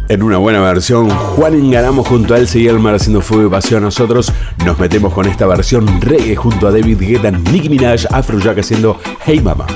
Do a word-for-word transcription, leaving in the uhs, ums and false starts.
En una buena versión, Juan Engaramo junto a Elsa y Elmar haciendo Fuego y Pasión. Nosotros nos metemos con esta versión reggae junto a David Guetta, Nicki Minaj, Afrojack haciendo Hey Mama.